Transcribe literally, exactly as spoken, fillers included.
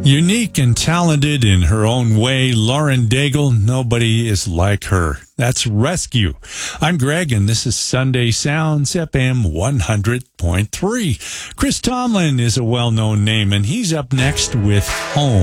Unique and talented in her own way, Lauren Daigle, nobody is like her. That's Rescue. I'm Greg, and this is Sunday Sounds, F M one hundred point three. Chris Tomlin is a well-known name, and he's up next with Home.